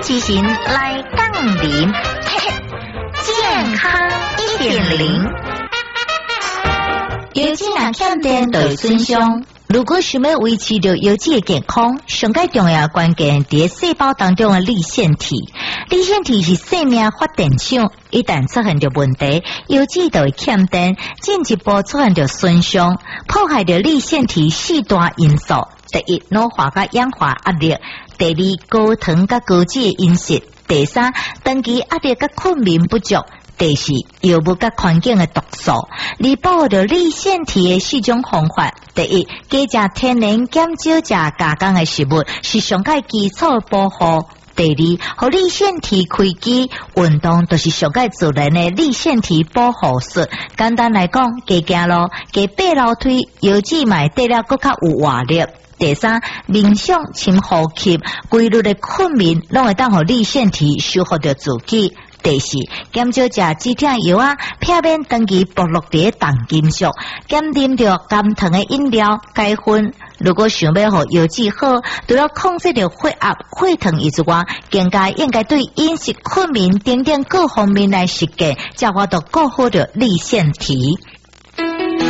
机型来杠铃，健康1.0。油脂若欠电就会损伤。如果想要维持着油脂的健康，上界重要关键在细胞当中的粒线体。粒线体是生命发电厂，一旦出现着问题，油脂就会欠电，进一步出现着损伤，破坏着粒线体4大因素。第一，老化甲氧化压力；第二，高糖甲高脂的饮食；第三，长期压力甲困眠不足；第四，药物甲环境的毒素。而保护着粒线体的4种方法：第一，加食天然，减少食加工的食物，是上界基础的保护。第二，互粒线体开机，运动就是上界自然的粒线体保护术。简单来讲，加走路、加爬楼梯，油脂嘛对了更较有活力。第三，冥想、深呼吸、规律的困眠，拢会当互粒线体修复着自己。第四，减少食止痛药啊，避免长期暴露伫重金属，减啉着含糖的饮料、钙粉。如果想要互油脂好，除了控制着血压、血糖以外，更加应该对饮食、困眠等等各方面来实践，才法度顾好着粒线体。